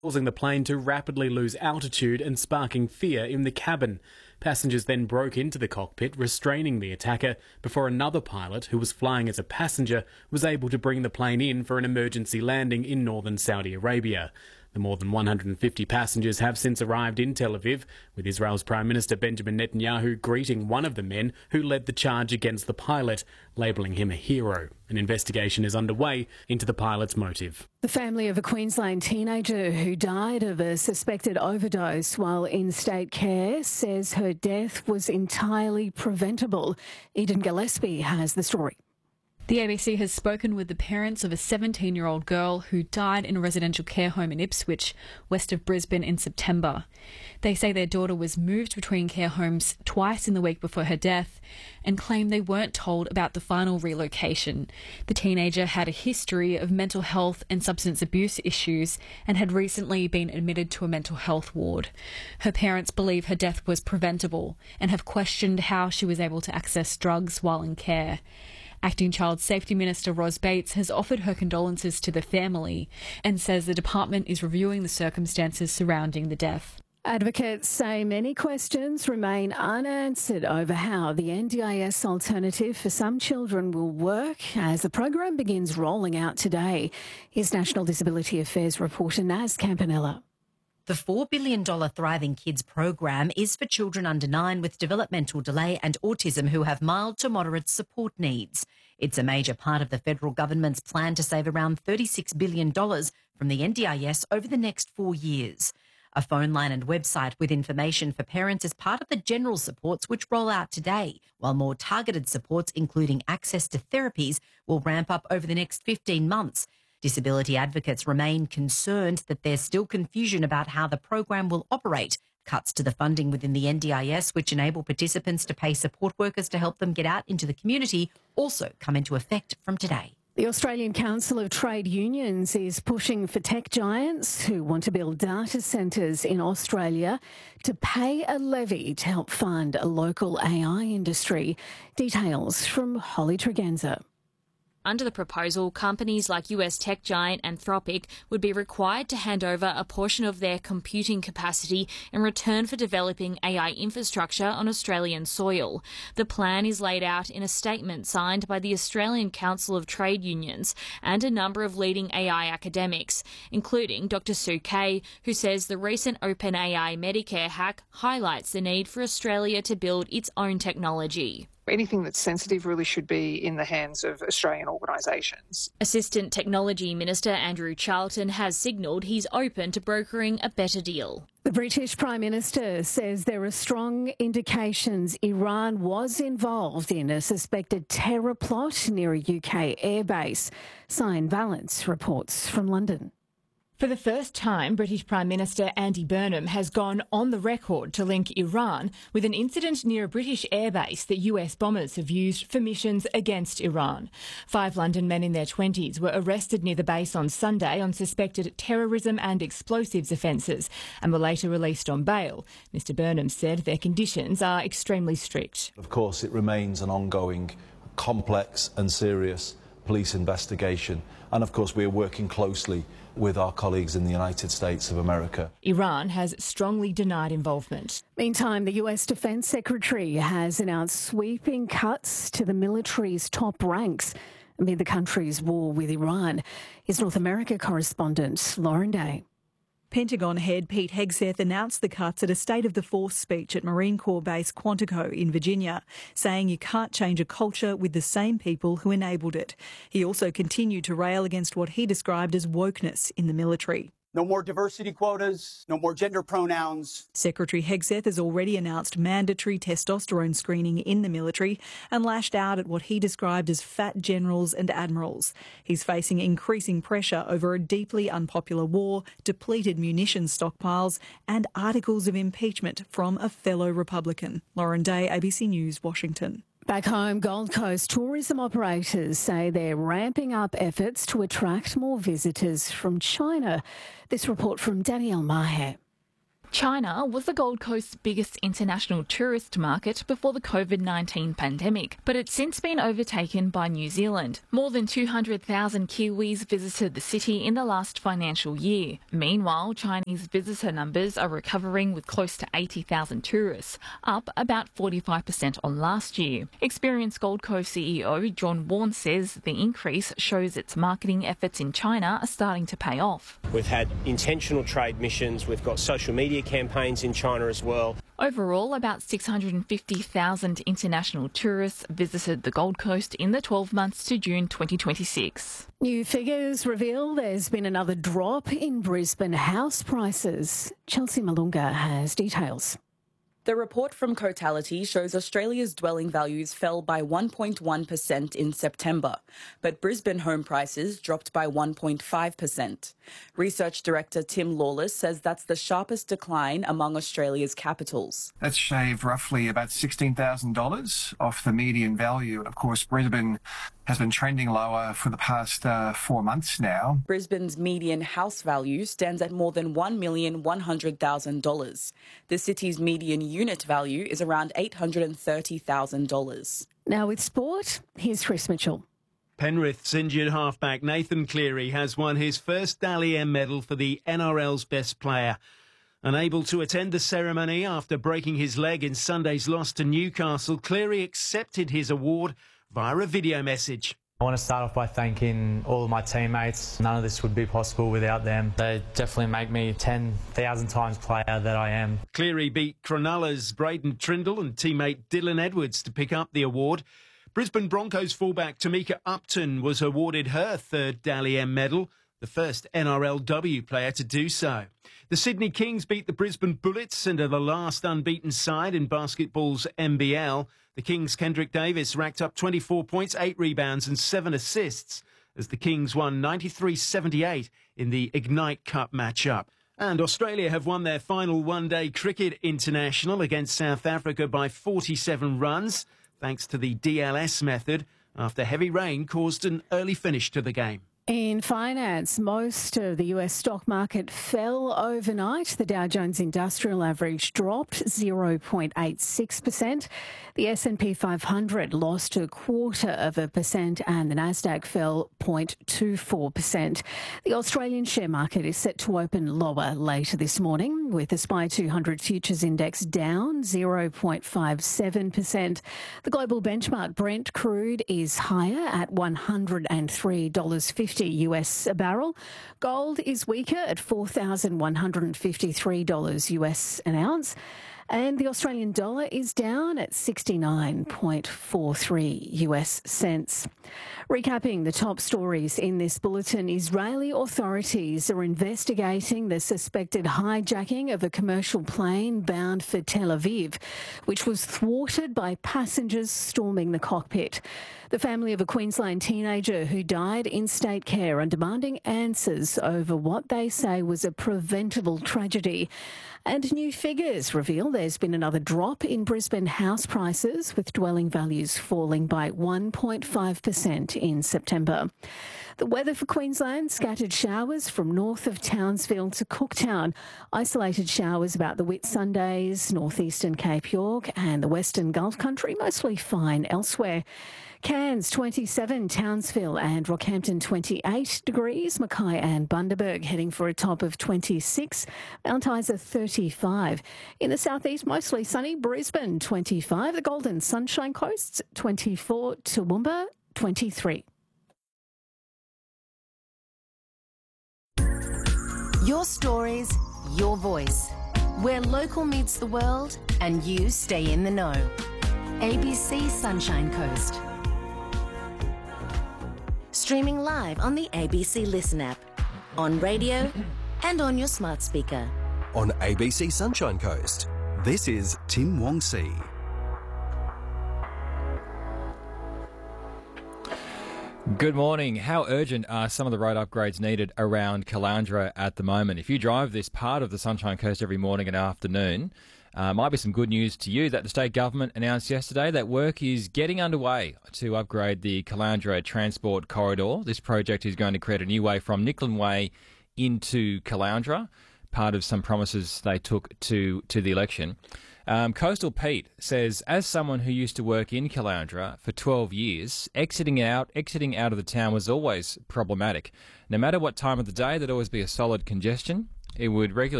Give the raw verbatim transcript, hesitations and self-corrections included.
causing the plane to rapidly lose altitude and sparking fear in the cabin. Passengers then broke into the cockpit, restraining the attacker, before another pilot, who was flying as a passenger, was able to bring the plane in for an emergency landing in northern Saudi Arabia. The more than one hundred fifty passengers have since arrived in Tel Aviv, with Israel's Prime Minister Benjamin Netanyahu greeting one of the men who led the charge against the pilot, labelling him a hero. An investigation is underway into the pilot's motive. The family of a Queensland teenager who died of a suspected overdose while in state care says her death was entirely preventable. Eden Gillespie has the story. The A B C has spoken with the parents of a seventeen-year-old girl who died in a residential care home in Ipswich, west of Brisbane, in September. They say their daughter was moved between care homes twice in the week before her death and claim they weren't told about the final relocation. The teenager had a history of mental health and substance abuse issues and had recently been admitted to a mental health ward. Her parents believe her death was preventable and have questioned how she was able to access drugs while in care. Acting Child Safety Minister Ros Bates has offered her condolences to the family and says the department is reviewing the circumstances surrounding the death. Advocates say many questions remain unanswered over how the N D I S alternative for some children will work as the program begins rolling out today. Here's National Disability Affairs reporter Naz Campanella. The four billion dollars Thriving Kids program is for children under nine with developmental delay and autism who have mild to moderate support needs. It's a major part of the federal government's plan to save around thirty-six billion dollars from the N D I S over the next four years. A phone line and website with information for parents is part of the general supports which roll out today, while more targeted supports, including access to therapies, will ramp up over the next fifteen months. Disability advocates remain concerned that there's still confusion about how the program will operate. Cuts to the funding within the N D I S, which enable participants to pay support workers to help them get out into the community, also come into effect from today. The Australian Council of Trade Unions is pushing for tech giants who want to build data centres in Australia to pay a levy to help fund a local A I industry. Details from Holly Tregenza. Under the proposal, companies like U S tech giant Anthropic would be required to hand over a portion of their computing capacity in return for developing A I infrastructure on Australian soil. The plan is laid out in a statement signed by the Australian Council of Trade Unions and a number of leading A I academics, including Doctor Sue Kay, who says the recent OpenAI Medicare hack highlights the need for Australia to build its own technology. Anything that's sensitive really should be in the hands of Australian organisations. Assistant Technology Minister Andrew Charlton has signalled he's open to brokering a better deal. The British Prime Minister says there are strong indications Iran was involved in a suspected terror plot near a U K airbase. Cyan Valence reports from London. For the first time, British Prime Minister Andy Burnham has gone on the record to link Iran with an incident near a British airbase that U S bombers have used for missions against Iran. Five London men in their twenties were arrested near the base on Sunday on suspected terrorism and explosives offences and were later released on bail. Mr Burnham said their conditions are extremely strict. Of course, it remains an ongoing, complex and serious police investigation. And of course, we are working closely with our colleagues in the United States of America. Iran has strongly denied involvement. Meantime, the U S Defence Secretary has announced sweeping cuts to the military's top ranks amid the country's war with Iran. His North America correspondent, Lauren Day. Pentagon head Pete Hegseth announced the cuts at a State of the Force speech at Marine Corps Base Quantico in Virginia, saying you can't change a culture with the same people who enabled it. He also continued to rail against what he described as wokeness in the military. No more diversity quotas, no more gender pronouns. Secretary Hegseth has already announced mandatory testosterone screening in the military and lashed out at what he described as fat generals and admirals. He's facing increasing pressure over a deeply unpopular war, depleted munitions stockpiles and articles of impeachment from a fellow Republican. Lauren Day, A B C News, Washington. Back home, Gold Coast tourism operators say they're ramping up efforts to attract more visitors from China. This report from Danielle Maher. China was the Gold Coast's biggest international tourist market before the COVID nineteen pandemic, but it's since been overtaken by New Zealand. More than two hundred thousand Kiwis visited the city in the last financial year. Meanwhile, Chinese visitor numbers are recovering with close to eighty thousand tourists, up about forty-five percent on last year. Experience Gold Coast C E O John Warne says the increase shows its marketing efforts in China are starting to pay off. We've had intentional trade missions, we've got social media campaigns in China as well. Overall, about six hundred fifty thousand international tourists visited the Gold Coast in the twelve months to June twenty twenty-six. New figures reveal there's been another drop in Brisbane house prices. Chelsea Malunga has details. The report from Cotality shows Australia's dwelling values fell by one point one percent in September, but Brisbane home prices dropped by one point five percent. Research Director Tim Lawless says that's the sharpest decline among Australia's capitals. That's shaved roughly about sixteen thousand dollars off the median value. And of course, Brisbane has been trending lower for the past uh, four months now. Brisbane's median house value stands at more than one million one hundred thousand dollars. The city's median unit value is around eight hundred thirty thousand dollars. Now with sport, here's Chris Mitchell. Penrith's injured halfback Nathan Cleary has won his first Dally M medal for the N R L's best player. Unable to attend the ceremony after breaking his leg in Sunday's loss to Newcastle, Cleary accepted his award via a video message. I want to start off by thanking all of my teammates. None of this would be possible without them. They definitely make me ten thousand times player that I am. Cleary beat Cronulla's Braden Trindle and teammate Dylan Edwards to pick up the award. Brisbane Broncos fullback Tamika Upton was awarded her third Dally M medal, the first N R L W player to do so. The Sydney Kings beat the Brisbane Bullets and are the last unbeaten side in basketball's N B L. The Kings' Kendrick Davis racked up twenty-four points, eight rebounds and seven assists as the Kings won ninety-three seventy-eight in the Ignite Cup matchup. And Australia have won their final one-day cricket international against South Africa by forty-seven runs, thanks to the D L S method, after heavy rain caused an early finish to the game. In finance, most of the U S stock market fell overnight. The Dow Jones Industrial Average dropped zero point eight six percent. The S and P five hundred lost a quarter of a percent and the Nasdaq fell zero point two four percent. The Australian share market is set to open lower later this morning, with the S P Y two hundred futures index down zero point five seven percent. The global benchmark Brent crude is higher at one hundred three dollars fifty U S a barrel. Gold is weaker at four thousand one hundred fifty-three dollars U S an ounce. And the Australian dollar is down at sixty-nine point four three U S cents. Recapping the top stories in this bulletin, Israeli authorities are investigating the suspected hijacking of a commercial plane bound for Tel Aviv, which was thwarted by passengers storming the cockpit. The family of a Queensland teenager who died in state care are demanding answers over what they say was a preventable tragedy. And new figures reveal there's been another drop in Brisbane house prices, with dwelling values falling by one point five percent in September. The weather for Queensland: scattered showers from north of Townsville to Cooktown, isolated showers about the Whitsundays, northeastern Cape York and the western Gulf Country, mostly fine elsewhere. Cairns twenty-seven, Townsville and Rockhampton twenty-eight degrees, Mackay and Bundaberg heading for a top of twenty-six, Mount Isa thirty-five. In the southeast, mostly sunny, Brisbane twenty-five, the Golden Sunshine Coast twenty-four, Toowoomba twenty-three. Your stories, your voice. Where local meets the world and you stay in the know. A B C Sunshine Coast. Streaming live on the A B C Listen app, on radio and on your smart speaker. On A B C Sunshine Coast, this is Tim Wong-See. Good morning. How urgent are some of the road upgrades needed around Caloundra at the moment? If you drive this part of the Sunshine Coast every morning and afternoon, uh, might be some good news to you that the state government announced yesterday that work is getting underway to upgrade the Caloundra Transport Corridor. This project is going to create a new way from Nicklin Way into Caloundra. part of some promises they took to, to the election. Um, Coastal Pete says, as someone who used to work in Caloundra for twelve years, exiting out exiting out of the town was always problematic. No matter what time of the day, there'd always be a solid congestion. It would regularly